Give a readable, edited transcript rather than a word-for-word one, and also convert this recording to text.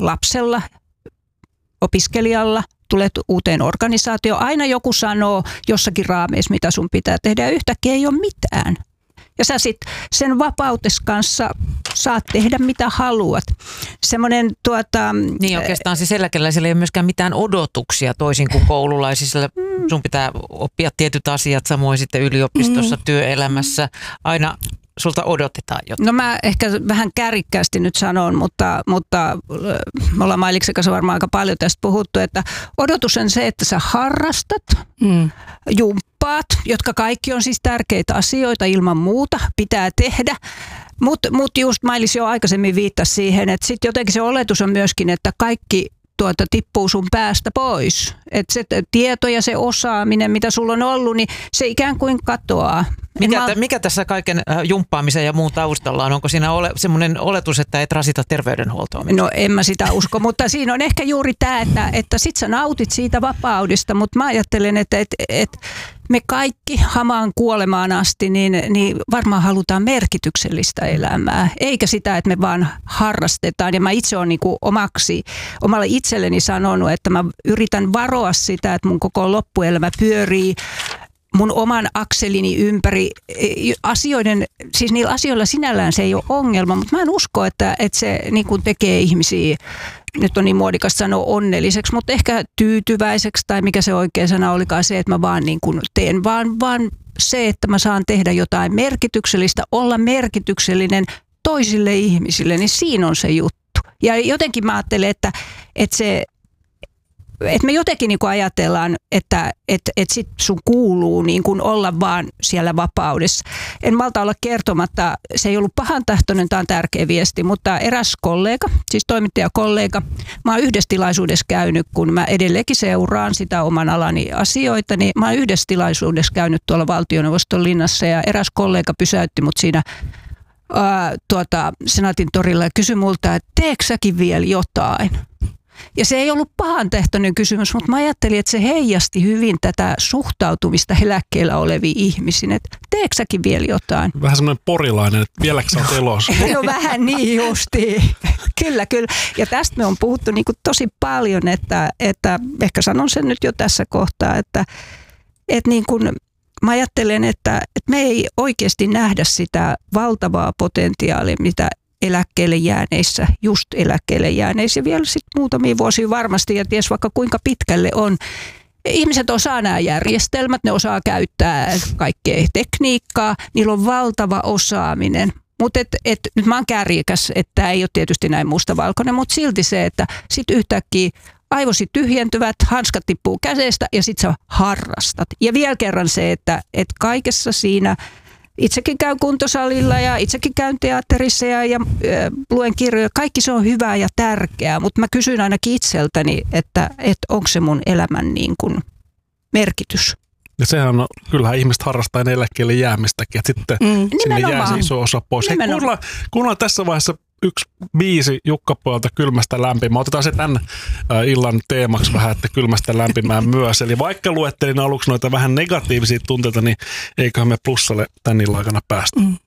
lapsella, opiskelijalla, tulet uuteen organisaatioon, aina joku sanoo jossakin raameissa, mitä sun pitää tehdä, ja yhtäkkiä ei ole mitään. Ja sä sit sen vapautes kanssa saat tehdä mitä haluat. Semmoinen Niin oikeastaan siis eläkeläisillä ei ole myöskään mitään odotuksia toisin kuin koululaisilla. Sun pitää oppia tietyt asiat, samoin sitten yliopistossa, työelämässä. Aina sulta odotetaan jotain. No mä ehkä vähän kärjikkäästi nyt sanon, mutta me ollaan Mailiksen kanssa varmaan aika paljon tästä puhuttu, että odotus on se, että sä harrastat, jumppaat, jotka kaikki on siis tärkeitä asioita ilman muuta, pitää tehdä. Mutta just Mailis jo aikaisemmin viittasi siihen, että sitten jotenkin se oletus on myöskin, että kaikki tippuu sun päästä pois. Että se tieto ja se osaaminen, mitä sulla on ollut, niin se ikään kuin katoaa. Mikä tässä kaiken jumppaamisen ja muun taustalla on? Onko siinä semmoinen oletus, että et rasita terveydenhuoltoa? No en mä sitä usko, mutta siinä on ehkä juuri tämä, että sit sä nautit siitä vapaudesta, mutta mä ajattelen, että me kaikki hamaan kuolemaan asti, niin varmaan halutaan merkityksellistä elämää, eikä sitä, että me vaan harrastetaan. Ja mä itse olen niinku omalle itselleni sanonut, että mä yritän varoa sitä, että mun koko loppuelämä pyörii mun oman akselini ympäri asioiden, siis niillä asioilla sinällään se ei ole ongelma, mutta mä en usko, että se niin kuin tekee ihmisiä, nyt on niin muodikasta sanoa onnelliseksi, mutta ehkä tyytyväiseksi tai mikä se oikea sana olikaan se, että mä vaan niin kuin teen, vaan se, että mä saan tehdä jotain merkityksellistä, olla merkityksellinen toisille ihmisille, niin siinä on se juttu. Ja jotenkin mä ajattelen, että me jotenkin niin kuin ajatellaan, että sit sun kuuluu niin kuin olla vaan siellä vapaudessa. En malta olla kertomatta, se ei ollut pahantahtoinen, tämä on tärkeä viesti, mutta eräs kollega, siis toimittajakollega, mä oon yhdessä tilaisuudessa käynyt, kun mä edelleenkin seuraan sitä oman alani asioita, niin mä oon yhdessä tilaisuudessa käynyt tuolla Valtioneuvoston linnassa ja eräs kollega pysäytti mut siinä Senaatin torilla ja kysyi multa, että teekö säkin vielä jotain? Ja se ei ollut pahantehtoinen kysymys, mutta mä ajattelin, että se heijasti hyvin tätä suhtautumista eläkkeellä oleviin ihmisiin. Että teekö säkin vielä jotain? Vähän semmoinen porilainen, että vieläkö sä oot elossa? No vähän niin justiin. Kyllä. Ja tästä me on puhuttu niin kuin tosi paljon, että ehkä sanon sen nyt jo tässä kohtaa, että niin kuin mä ajattelen, että me ei oikeasti nähdä sitä valtavaa potentiaalia, mitä eläkkeelle jääneissä, just eläkkeelle jääneissä ja vielä sitten muutamia vuosia varmasti ja ties vaikka kuinka pitkälle on. Ihmiset osaa nämä järjestelmät, ne osaa käyttää kaikkea tekniikkaa, niillä on valtava osaaminen. Mutta nyt mä oon kärjekäs, että tämä ei ole tietysti näin mustavalkoinen, mutta silti se, että sitten yhtäkkiä aivosi tyhjentyvät, hanskat tippuu kädestä ja sitten sä harrastat. Ja vielä kerran se, että kaikessa siinä itsekin käyn kuntosalilla ja itsekin käyn teatterissa ja luen kirjoja. Kaikki se on hyvää ja tärkeää, mutta mä kysyn ainakin itseltäni, että onko se mun elämän niin kuin merkitys. Ja sehän on, kyllähän ihmiset harrastaa eläkkeelle jäämistäkin, että sitten sinne jää se iso osa pois. Hei, kuunnellaan tässä vaiheessa yksi biisi Jukka-pojalta Kylmästä lämpimään. Otetaan se tämän illan teemaksi vähän, että kylmästä lämpimään myös. Eli vaikka luettelin aluksi noita vähän negatiivisia tunteita, niin eiköhän me plussalle tän illan aikana päästä.